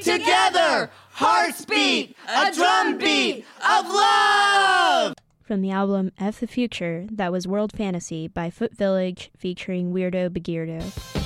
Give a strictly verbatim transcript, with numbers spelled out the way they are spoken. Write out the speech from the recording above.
Together, hearts beat, a drum beat of love! From the album F the Future, that was World Fantasy by Foot Village featuring Weirdo Begirdo.